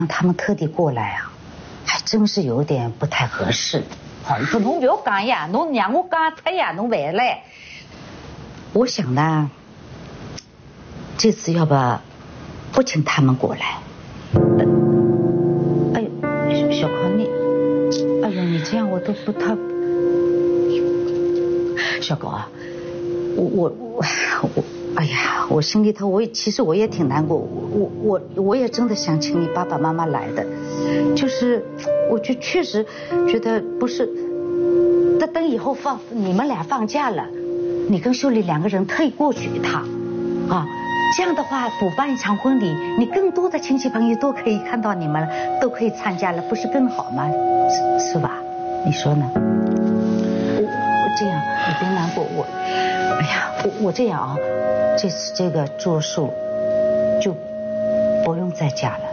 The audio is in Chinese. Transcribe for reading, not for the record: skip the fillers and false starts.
他们特地过来啊，还真是有点不太合适。 不，侬不要讲呀，侬让我讲出呀，侬回来。 我想呢，这次要不请他们过来。哎呦，小康你，哎呦，你这样我都不太。小狗啊，我，哎呀，我心里头其实我也挺难过，我也真的想请你爸爸妈妈来的，就是我就确实觉得不是，等以后你们俩放假了，你跟秀丽2个人特意过去一趟，啊，这样的话补办一场婚礼，你更多的亲戚朋友都可以看到你们了，都可以参加了，不是更好吗？是吧？你说呢？我这样，你别难过，哎呀，我这样啊，这次这个住宿就不用再加了。